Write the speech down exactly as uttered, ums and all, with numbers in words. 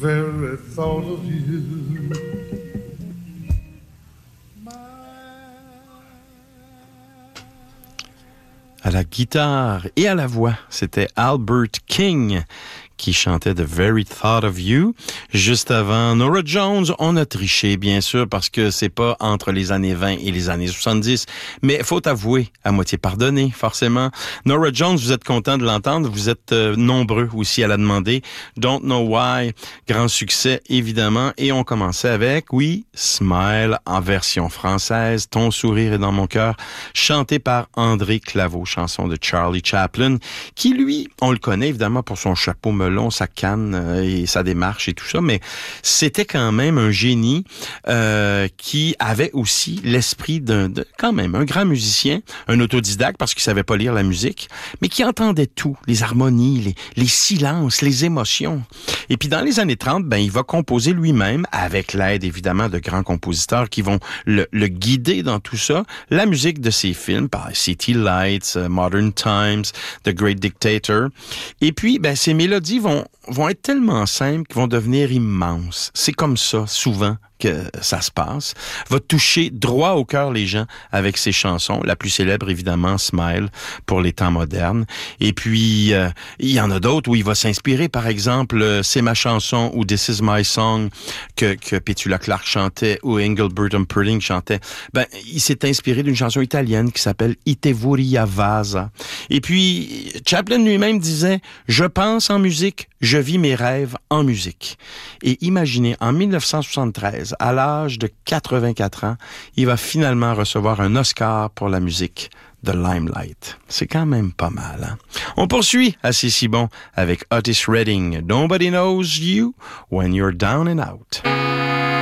very thought of you. À la guitare et à la voix, c'était Albert King qui chantait The Very Thought of You. Juste avant Norah Jones, on a triché, bien sûr, parce que c'est pas entre les années vingt et les années soixante-dix, mais faut avouer, à moitié pardonné, forcément. Norah Jones, vous êtes content de l'entendre, vous êtes euh, nombreux aussi à la demander. Don't Know Why, grand succès, évidemment, et on commençait avec, oui, Smile, en version française, Ton sourire est dans mon cœur, chanté par André Claveau, chanson de Charlie Chaplin, qui, lui, on le connaît évidemment pour son chapeau melon, sa canne euh, et sa démarche et tout ça, mais c'était quand même un génie euh, qui avait aussi l'esprit d'un, de, quand même, un grand musicien, un autodidacte parce qu'il savait pas lire la musique, mais qui entendait tout, les harmonies, les, les silences, les émotions. Et puis dans les années trente, ben il va composer lui-même, avec l'aide évidemment de grands compositeurs qui vont le, le guider dans tout ça, la musique de ses films, par City Lights, uh, Modern Times, The Great Dictator. Et puis, ben ces mélodies vont vont être tellement simples qu'ils vont devenir immenses. C'est comme ça, souvent, que ça se passe. Va toucher droit au cœur les gens avec ses chansons. La plus célèbre, évidemment, Smile, pour les temps modernes. Et puis, euh, il y en a d'autres où il va s'inspirer. Par exemple, euh, C'est ma chanson ou This is my song que, que Petula Clark chantait ou Engelbert Humperdinck chantait. Ben, il s'est inspiré d'une chanson italienne qui s'appelle Itevuria Vasa. Et puis, Chaplin lui-même disait, je pense en musique, je vis mes rêves en musique. Et imaginez, en dix-neuf cent soixante-treize, à l'âge de quatre-vingt-quatre ans, il va finalement recevoir un Oscar pour la musique de Limelight. C'est quand même pas mal, hein? On poursuit à C'est si bon avec Otis Redding. Nobody knows you when you're down and out.